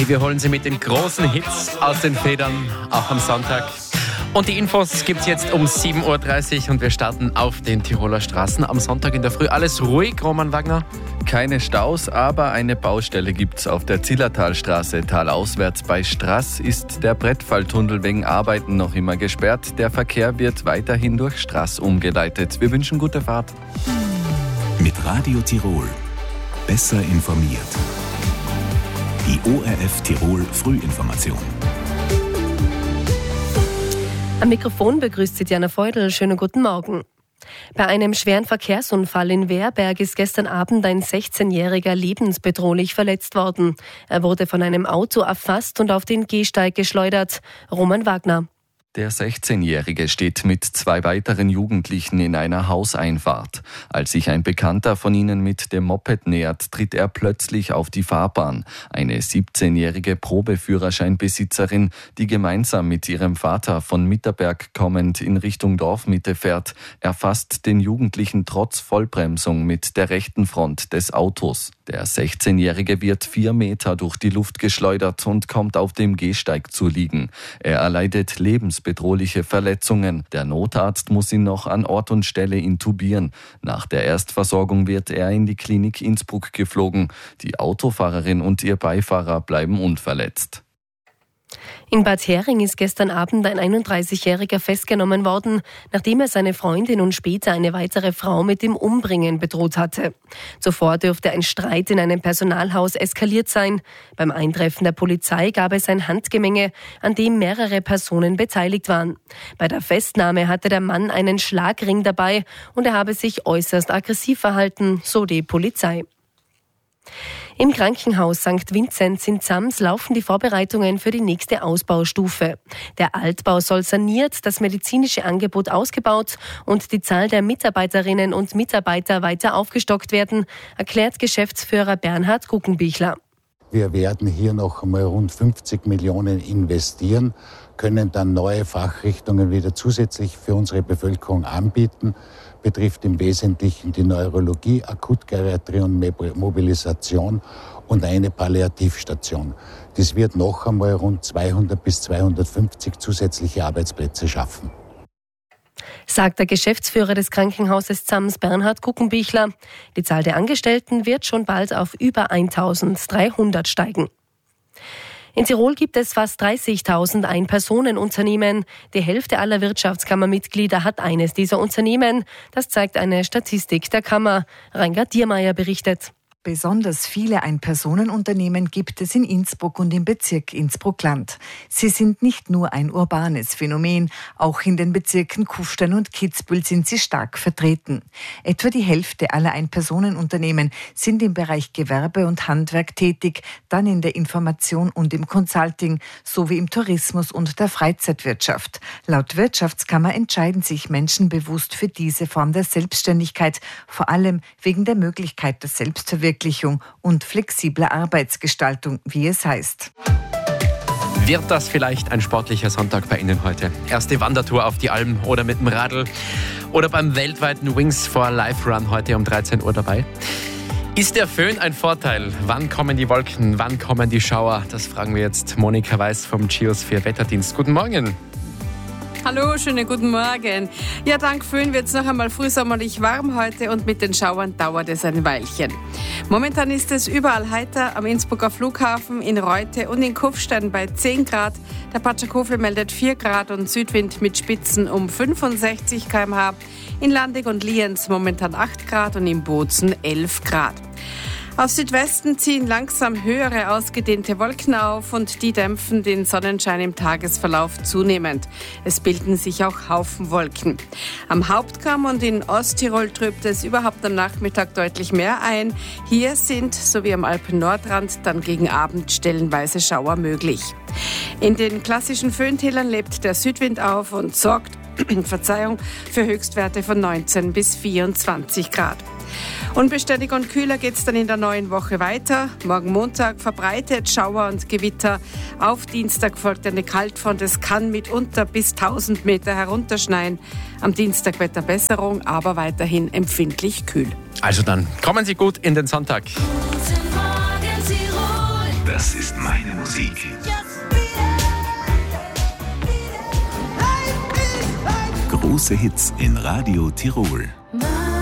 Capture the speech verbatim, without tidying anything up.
Hey, wir holen Sie mit den großen Hits aus den Federn, auch am Sonntag. Und die Infos gibt es jetzt um sieben Uhr dreißig und wir starten auf den Tiroler Straßen am Sonntag in der Früh. Alles ruhig, Roman Wagner? Keine Staus, aber eine Baustelle gibt's auf der Zillertalstraße. Talauswärts bei Strass ist der Brettfalltunnel wegen Arbeiten noch immer gesperrt. Der Verkehr wird weiterhin durch Strass umgeleitet. Wir wünschen gute Fahrt. Mit Radio Tirol. Besser informiert. Die O R F Tirol Frühinformation. Am Mikrofon begrüßt Sie Diana Feudel. Schönen guten Morgen. Bei einem schweren Verkehrsunfall in Werberg ist gestern Abend ein sechzehnjähriger lebensbedrohlich verletzt worden. Er wurde von einem Auto erfasst und auf den Gehsteig geschleudert. Roman Wagner. Der sechzehnjährige steht mit zwei weiteren Jugendlichen in einer Hauseinfahrt. Als sich ein Bekannter von ihnen mit dem Moped nähert, tritt er plötzlich auf die Fahrbahn. Eine siebzehnjährige Probeführerscheinbesitzerin, die gemeinsam mit ihrem Vater von Mitterberg kommend in Richtung Dorfmitte fährt, erfasst den Jugendlichen trotz Vollbremsung mit der rechten Front des Autos. Der sechzehnjährige wird vier Meter durch die Luft geschleudert und kommt auf dem Gehsteig zu liegen. Er erleidet lebensbedrohliche Verletzungen. Der Notarzt muss ihn noch an Ort und Stelle intubieren. Nach der Erstversorgung wird er in die Klinik Innsbruck geflogen. Die Autofahrerin und ihr Beifahrer bleiben unverletzt. In Bad Hering ist gestern Abend ein einunddreißigjähriger festgenommen worden, nachdem er seine Freundin und später eine weitere Frau mit dem Umbringen bedroht hatte. Zuvor dürfte ein Streit in einem Personalhaus eskaliert sein. Beim Eintreffen der Polizei gab es ein Handgemenge, an dem mehrere Personen beteiligt waren. Bei der Festnahme hatte der Mann einen Schlagring dabei und er habe sich äußerst aggressiv verhalten, so die Polizei. Im Krankenhaus Sankt Vinzenz in Zams laufen die Vorbereitungen für die nächste Ausbaustufe. Der Altbau soll saniert, das medizinische Angebot ausgebaut und die Zahl der Mitarbeiterinnen und Mitarbeiter weiter aufgestockt werden, erklärt Geschäftsführer Bernhard Guggenbichler. Wir werden hier noch einmal rund fünfzig Millionen investieren, können dann neue Fachrichtungen wieder zusätzlich für unsere Bevölkerung anbieten. Betrifft im Wesentlichen die Neurologie, Akutgeriatrie und Mobilisation und eine Palliativstation. Das wird noch einmal rund zweihundert bis zweihundertfünfzig zusätzliche Arbeitsplätze schaffen. Sagt der Geschäftsführer des Krankenhauses Zams Bernhard Guggenbichler. Die Zahl der Angestellten wird schon bald auf über eintausenddreihundert steigen. In Tirol gibt es fast dreißigtausend Ein-Personen-Unternehmen. Die Hälfte aller Wirtschaftskammermitglieder hat eines dieser Unternehmen. Das zeigt eine Statistik der Kammer. Reingard Diermeier berichtet. Besonders viele Ein-Personen-Unternehmen gibt es in Innsbruck und im Bezirk Innsbruck-Land. Sie sind nicht nur ein urbanes Phänomen, auch in den Bezirken Kufstein und Kitzbühel sind sie stark vertreten. Etwa die Hälfte aller Ein-Personen-Unternehmen sind im Bereich Gewerbe und Handwerk tätig, dann in der Information und im Consulting sowie im Tourismus und der Freizeitwirtschaft. Laut Wirtschaftskammer entscheiden sich Menschen bewusst für diese Form der Selbstständigkeit, vor allem wegen der Möglichkeit der Selbstverwirklichung und flexibler Arbeitsgestaltung, wie es heißt. Wird das vielleicht ein sportlicher Sonntag bei Ihnen heute? Erste Wandertour auf die Alm oder mit dem Radl oder beim weltweiten Wings for Life Run heute um dreizehn Uhr dabei? Ist der Föhn ein Vorteil? Wann kommen die Wolken? Wann kommen die Schauer? Das fragen wir jetzt Monika Weiß vom Geosphere Wetterdienst. Guten Morgen. Hallo, schönen guten Morgen. Ja, dank Föhn wird es noch einmal frühsommerlich warm heute und mit den Schauern dauert es ein Weilchen. Momentan ist es überall heiter, am Innsbrucker Flughafen, in Reute und in Kufstein bei zehn Grad. Der Patschakofel meldet vier Grad und Südwind mit Spitzen um fünfundsechzig Kilometer pro Stunde. In Landig und Lienz momentan acht Grad und in Bozen elf Grad. Auf Südwesten ziehen langsam höhere ausgedehnte Wolken auf und die dämpfen den Sonnenschein im Tagesverlauf zunehmend. Es bilden sich auch Haufenwolken. Am Hauptkamm und in Osttirol trübt es überhaupt am Nachmittag deutlich mehr ein. Hier sind, so wie am Alpen-Nordrand, dann gegen Abend stellenweise Schauer möglich. In den klassischen Föhntälern lebt der Südwind auf und sorgt Verzeihung, für Höchstwerte von neunzehn bis vierundzwanzig Grad. Unbeständig und kühler geht es dann in der neuen Woche weiter. Morgen Montag verbreitet Schauer und Gewitter. Auf Dienstag folgt eine Kaltfront. Es kann mitunter bis tausend Meter herunterschneien. Am Dienstag Wetterbesserung, aber weiterhin empfindlich kühl. Also dann kommen Sie gut in den Sonntag. Das Das ist meine Musik. Große Hits in Radio Tirol.